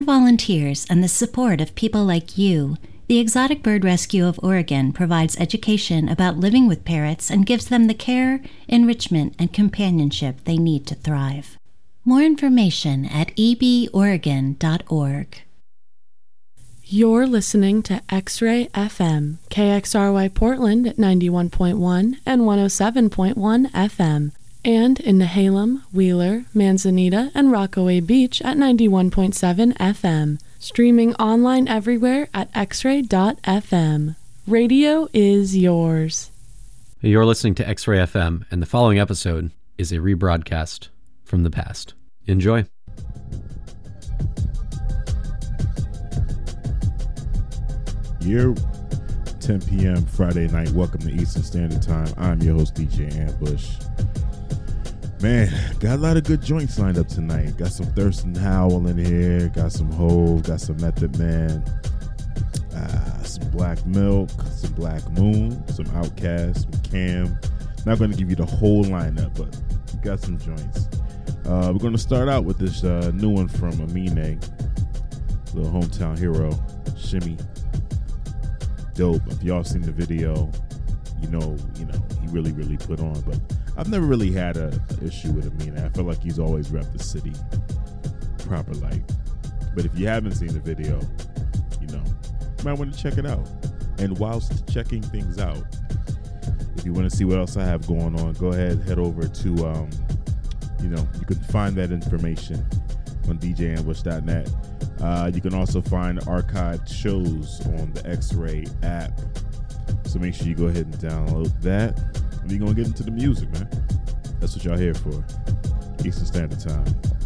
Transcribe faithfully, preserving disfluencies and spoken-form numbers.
Volunteers and the support of people like you, the Exotic Bird Rescue of Oregon provides education about living with parrots and gives them the care, enrichment, and companionship they need to thrive. More information at e b oregon dot org. You're listening to X-Ray F M, K X R Y Portland at ninety-one point one and one oh seven point one F M, and in Nehalem, Wheeler, Manzanita, and Rockaway Beach at ninety-one point seven F M. Streaming online everywhere at x ray dot f m. Radio is yours. You're listening to X-Ray F M, and the following episode is a rebroadcast from the past. Enjoy. Year ten p.m. Friday night. Welcome to Eastern Standard Time. I'm your host, D J Ambush. Man, got a lot of good joints lined up tonight. Got some Thurston Howell in here. Got some Hove. Got some Method Man. Uh, some Black Milk. Some Black Moon. Some Outkast. Some Cam. Not going to give you the whole lineup, but got some joints. Uh, we're going to start out with this uh, new one from Amine, little hometown hero, Shimmy. Dope. If y'all seen the video, you know, you know, he really, really put on. But I've never really had a, a issue with Amina. I feel like he's always repped the city proper like. But if you haven't seen the video, you know, you might want to check it out. And whilst checking things out, if you want to see what else I have going on, go ahead, head over to, um, you know, you can find that information on d j ambush dot net. Uh, you can also find archived shows on the X-Ray app. So make sure you go ahead and download that. And we're going to get into the music, man. That's what y'all here for. Eastern Standard Time.